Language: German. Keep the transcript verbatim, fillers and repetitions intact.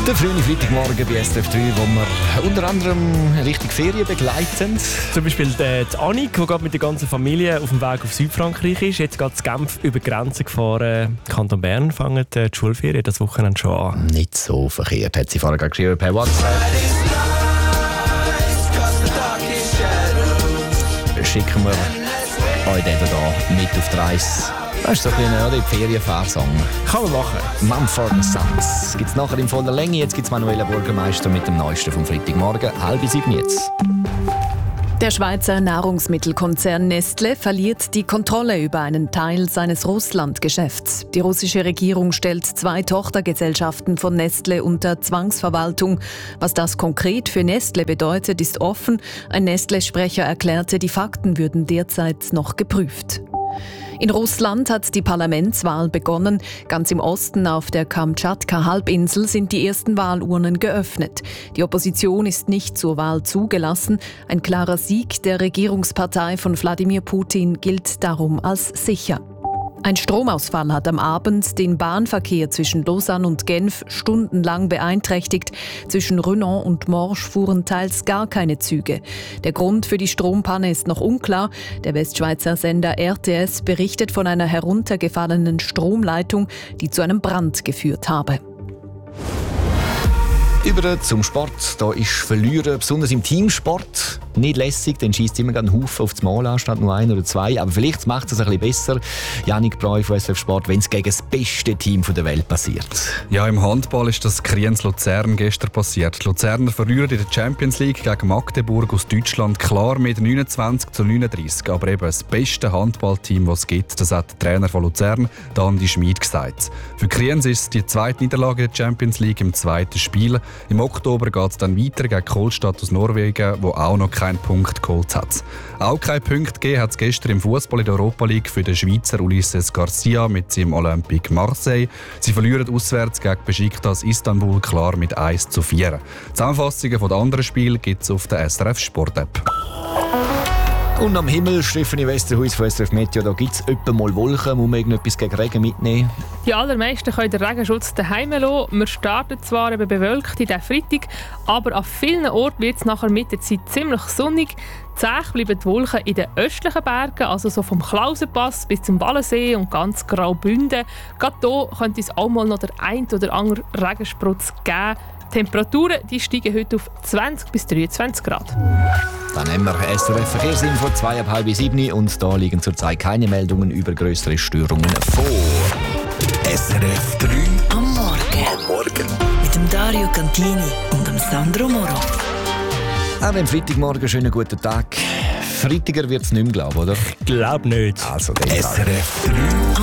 Der frühe Freitagmorgen bei S R F drei, wo wir unter anderem Richtung Ferien begleiten. Zum Beispiel die Annik, die gerade mit der ganzen Familie auf dem Weg auf Südfrankreich ist. Jetzt geht Genf über die Grenze gefahren. Kanton Bern fangen die Schulferien das Wochenende schon an. Nicht so verkehrt, hat sie vorher gerade geschrieben per WhatsApp. Schicken wir euch den hier mit auf die Reise. Das ist so ein bisschen oder, die Ferienfahrsong. Kann man machen. Mumford and Sons gibt es nachher in voller Länge. Jetzt gibt es Manuela Bürgermeister mit dem Neuesten vom Freitagmorgen. Halb sieben jetzt. Der Schweizer Nahrungsmittelkonzern Nestlé verliert die Kontrolle über einen Teil seines Russlandgeschäfts. Die russische Regierung stellt zwei Tochtergesellschaften von Nestlé unter Zwangsverwaltung. Was das konkret für Nestlé bedeutet, ist offen. Ein Nestlé-Sprecher erklärte, die Fakten würden derzeit noch geprüft. In Russland hat die Parlamentswahl begonnen. Ganz im Osten auf der Kamtschatka-Halbinsel sind die ersten Wahlurnen geöffnet. Die Opposition ist nicht zur Wahl zugelassen. Ein klarer Sieg der Regierungspartei von Wladimir Putin gilt darum als sicher. Ein Stromausfall hat am Abend den Bahnverkehr zwischen Lausanne und Genf stundenlang beeinträchtigt. Zwischen Renan und Morges fuhren teils gar keine Züge. Der Grund für die Strompanne ist noch unklar. Der Westschweizer Sender R T S berichtet von einer heruntergefallenen Stromleitung, die zu einem Brand geführt habe. Über zum Sport. Da ist Verlieren, besonders im Teamsport, nicht lässig. Dann schießt immer einen Haufen auf das Mal an, statt nur ein oder zwei. Aber vielleicht macht es ein bisschen besser. Jannik Breu von S R F Sport, wenn es gegen das beste Team der Welt passiert. Ja, im Handball ist das Kriens-Luzern gestern passiert. Die Luzerner verlieren in der Champions League gegen Magdeburg aus Deutschland klar mit neunundzwanzig zu neununddreißig. Aber eben das beste Handballteam, das es gibt, das hat der Trainer von Luzern, Andi Schmid, gesagt. Für Kriens ist es die zweite Niederlage in der Champions League im zweiten Spiel. Im Oktober geht es dann weiter gegen Kolstadt aus Norwegen, wo auch noch keinen Punkt geholt hat. Auch keinen Punkt gegeben hat es gestern im Fußball in der Europa League für den Schweizer Ulisses Garcia mit seinem Olympique Marseille. Sie verlieren auswärts gegen Besiktas Istanbul klar mit eins zu vier. Zusammenfassungen von den anderen Spielen gibt es auf der S R F Sport App. Und am Himmel, Stefanie Westerhuis von S R F Meteo, da gibt es öppe mal Wolken. Muss man irgendetwas gegen Regen mitnehmen? Die allermeisten können den Regenschutz daheim lassen. Wir starten zwar eben bewölkt in diesen Freitag, aber an vielen Orten wird es nachher mit der Zeit ziemlich sonnig. Zäh bleiben die Wolken in den östlichen Bergen, also so vom Klausenpass bis zum Wallensee und ganz Graubünden. Gerade hier könnte es auch mal noch der ein oder andere Regensprutz geben. Die Temperaturen die steigen heute auf zwanzig bis dreiundzwanzig Grad. Dann haben wir S R F Verkehrsinfo zwei ab halb sieben und da liegen zurzeit keine Meldungen über größere Störungen vor. S R F drei am Morgen. Am Morgen. Mit dem Dario Cantini und dem Sandro Moro. Auch am Freitagmorgen schönen guten Tag. Freitager wird es nicht mehr, glaube ich, oder? Ich glaube nicht. Also, S R F drei